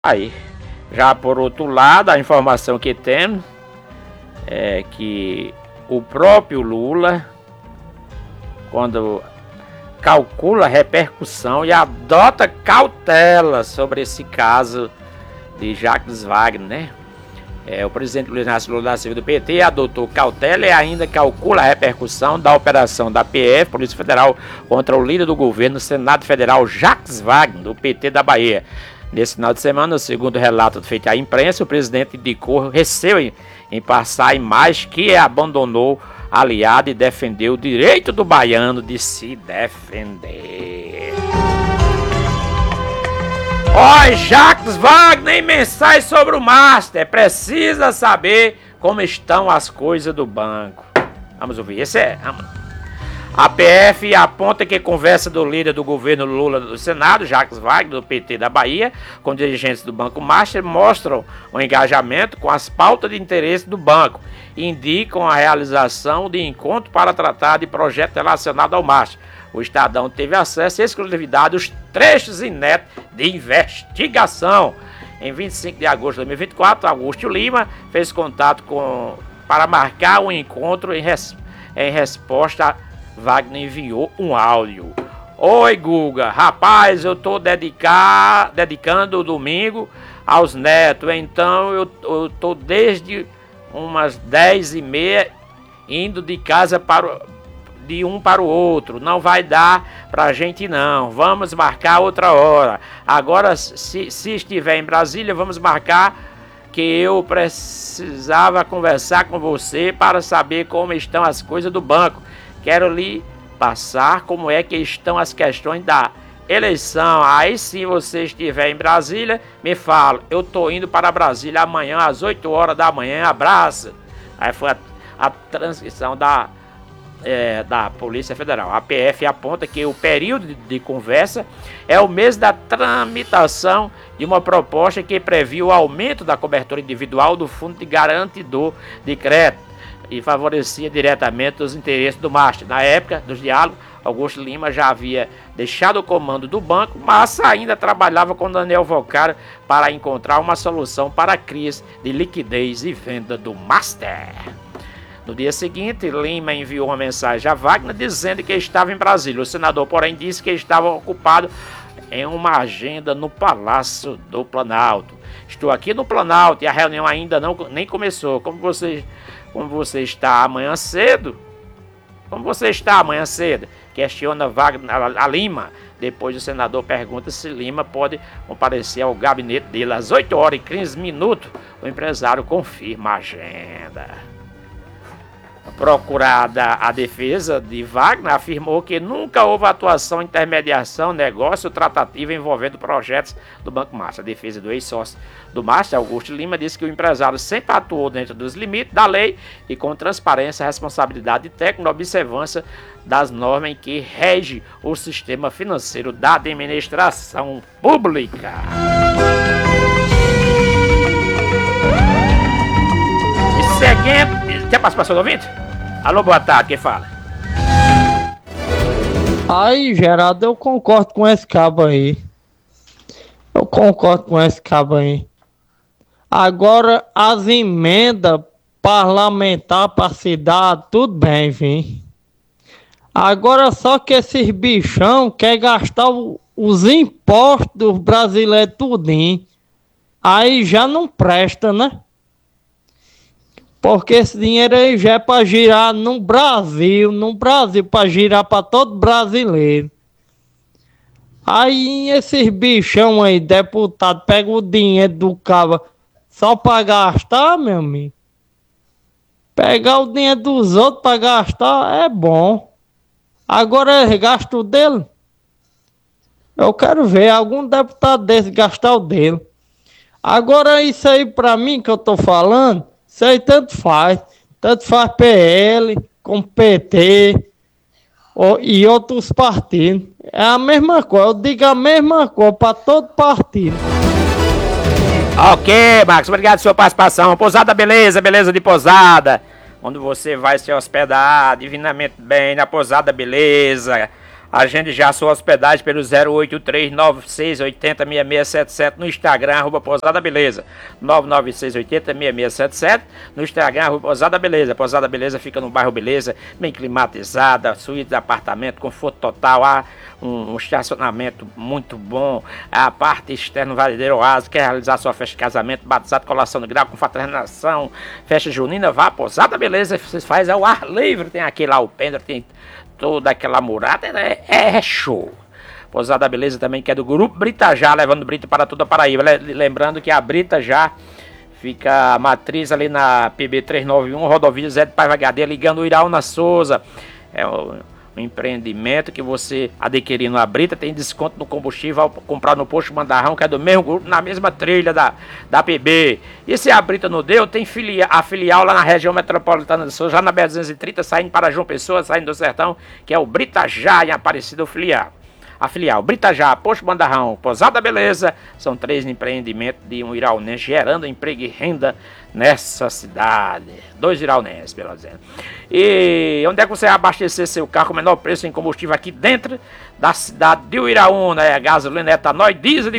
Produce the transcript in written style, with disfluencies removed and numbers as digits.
Aí, já por outro lado, a informação que temos é que o próprio Lula, quando calcula a repercussão e adota cautela sobre esse caso de Jacques Wagner, né? O presidente Luiz Inácio Lula da Silva do PT adotou cautela e ainda calcula a repercussão da operação da PF, Polícia Federal, contra o líder do governo, Senado Federal, Jacques Wagner, do PT da Bahia. Nesse final de semana, segundo o relato feito à imprensa, o presidente indicou receio em passar a imagem que abandonou aliado e defendeu o direito do baiano de se defender. Oi, Jacques Wagner, em mensagem sobre o Master, precisa saber como estão as coisas do banco. Vamos ouvir, A PF aponta que conversa do líder do governo Lula do Senado, Jacques Wagner, do PT da Bahia, com dirigentes do Banco Master, mostram o engajamento com as pautas de interesse do banco e indicam a realização de encontro para tratar de projeto relacionado ao Master. O Estadão teve acesso à exclusividade dos trechos inéditos de investigação. Em 25 de agosto de 2024, Augusto Lima fez contato para marcar um encontro em resposta. Wagner enviou um áudio. Oi, Guga, rapaz, eu tô dedicando o domingo aos netos, então eu tô desde umas 10h30 indo de casa de um para o outro. Não vai dar pra gente não, vamos marcar outra hora. Agora, se estiver em Brasília, vamos marcar que eu precisava conversar com você para saber como estão as coisas do banco. Quero lhe passar como é que estão as questões da eleição. Aí, se você estiver em Brasília, me fala. Eu tô indo para Brasília amanhã às 8 horas da manhã. Abraço. Aí foi a transcrição da Polícia Federal. A PF aponta que o período de conversa é o mês da tramitação de uma proposta que previa o aumento da cobertura individual do Fundo de Garantidor de Crédito e favorecia diretamente os interesses do Master. Na época dos diálogos, Augusto Lima já havia deixado o comando do banco, mas ainda trabalhava com Daniel Vocaro para encontrar uma solução para a crise de liquidez e venda do Master. No dia seguinte, Lima enviou uma mensagem a Wagner dizendo que estava em Brasília. O senador, porém, disse que estava ocupado em uma agenda no Palácio do Planalto. Estou aqui no Planalto e a reunião ainda nem começou. Como você está amanhã cedo? Questiona Wagner a Lima. Depois o senador pergunta se Lima pode comparecer ao gabinete dele às 8h15. O empresário confirma a agenda. Procurada, a defesa de Wagner afirmou que nunca houve atuação, intermediação, negócio ou tratativa envolvendo projetos do Banco Master. A defesa do ex-sócio do Master, Augusto Lima, disse que o empresário sempre atuou dentro dos limites da lei e com transparência, responsabilidade técnica e observância das normas em que rege o sistema financeiro da administração pública. E seguindo, tem participação do ouvinte? Alô, boa tarde, quem fala? Aí, Geraldo, eu concordo com esse cabo aí. Agora, as emendas parlamentares para a cidade, tudo bem, vim. Agora, só que esses bichão querem gastar os impostos dos brasileiros tudinho. Aí já não presta, né? Porque esse dinheiro aí já é para girar no Brasil, para girar para todo brasileiro. Aí esses bichão aí, deputado, pega o dinheiro do cara só para gastar, meu amigo. Pegar o dinheiro dos outros para gastar é bom. Agora é gasto dele. Eu quero ver algum deputado desse gastar o dele. Agora isso aí para mim que eu tô falando, isso aí tanto faz PL, como PT e outros partidos. É a mesma coisa, eu digo a mesma coisa para todo partido. Ok, Marcos, obrigado pela sua participação. Pousada Beleza de Pousada, onde você vai se hospedar divinamente bem na Pousada Beleza. Agende já a sua hospedagem pelo 08396806677 no Instagram, @Pousada Beleza. 996806677 no Instagram, @Pousada Beleza. Pousada Beleza fica no bairro Beleza, bem climatizada, suíte de apartamento, conforto total, há um estacionamento muito bom, a parte externa, Valideiro Oásis. Quer realizar sua festa de casamento, batizado, colação de grau, confraternização, festa junina, vá a Pousada Beleza, você faz ao ar livre, tem aqui lá o pendrive, tem toda aquela murada, é show. Pousada Beleza também, que é do Grupo Brita Já, levando Brita para toda a Paraíba. Lembrando que a Brita Já fica a matriz ali na PB 391, rodovia Zé de Paiva HD, ligando o Iraúna Souza. É um empreendimento que você adquirindo a Brita tem desconto no combustível ao comprar no posto Mandarrão, que é do mesmo grupo, na mesma trilha da PB. E se a Brita não deu, tem a filial lá na região metropolitana de Souza, já na BR-230, saindo para João Pessoa, saindo do Sertão, que é o Brita Já, em Aparecida, a filial Brita Já, Posto Mandarrão, Pousada Beleza, são 3 empreendimentos de um iraunense gerando emprego e renda nessa cidade. 2 iraunenses, pelo menos. E onde é que você vai abastecer seu carro com o menor preço em combustível aqui dentro da cidade de Uiraúna? É gasolina, etanol, diesel de